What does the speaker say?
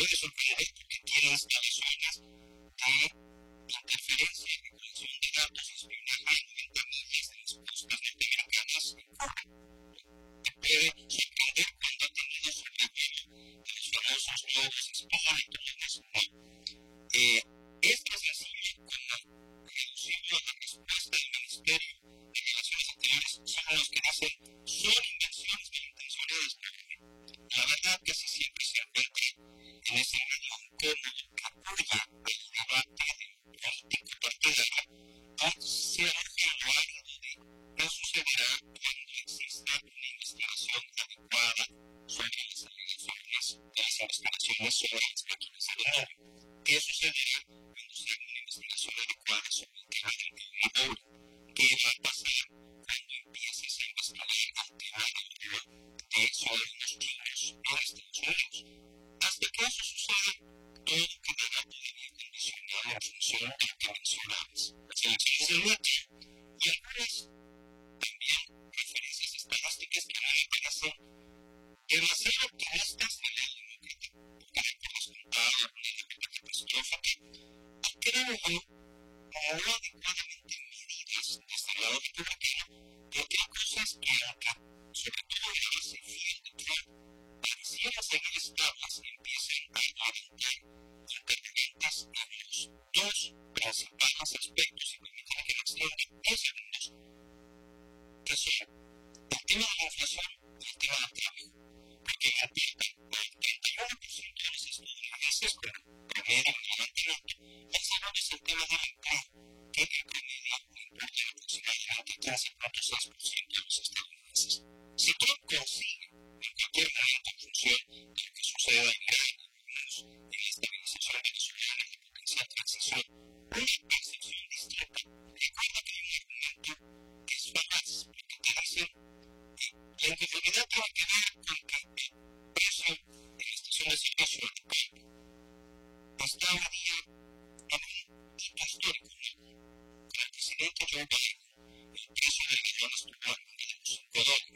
puede sorprender porque tiene instalaciones de interferencia y recolección de datos y espionaje a 90 millas de las costas norteamericanas en Cuba. Te puede sorprender cuando ha tenido sobrevuelo de los famosos globos espía y todo eso, ¿no? Es tan sencillo como reducirlo a la respuesta del Ministerio de Relaciones Exteriores son los que dicen son invenciones malintencionadas, ¿no? La verdad casi siempre se encuentra en ese medio incómodo que apoya el debate político partidario y se aloja en lo árido de qué sucederá cuando exista una investigación adecuada sobre las alegaciones de las investigaciones sobre las máquinas de veneno. ¿Qué sucederá cuando se haga una investigación adecuada sobre el tema del Euribor? ¿Qué va a pasar cuando empieces a investigar el tema del rol de ciudadanos chinos en Estados Unidos? Hasta que eso suceda, todo quedará todavía condicionado en función de lo que mencionabas, las elecciones del metro y algunas también referencias estadísticas que a mí me parecen demasiado optimistas de la demócrata, porque hay por descontado una demócrata catastrófica y creo yo no adecuadamente medidas desde el lado republicano, porque hay cosas que aunque sobre todo en la base fiel de Trump parecieran seguir estables y empiezan a levantar interrogantes en los dos principales aspectos, y permítanme que me extienda 10 segundos, que son el tema de la inflación y el tema del trabajo, porque importa el 31% de los estadounidenses con promedio relevante, el segundo es el tema del empleo, que en promedio importa aproximadamente el 13.6% de los estadounidenses. Si Trump consigue en cualquier momento en función de lo que suceda en Irán, en la estabilización venezolana, en la potencial transición, una percepción distinta, recuerda que hay un argumento que es falaz, porque te dicen la inconformidad tiene que ver con que el precio en la estación de servicio de tu campo está hoy día en un hito histórico, ¿no? Con el presidente Joe Biden, el precio del galón estuvo en $5.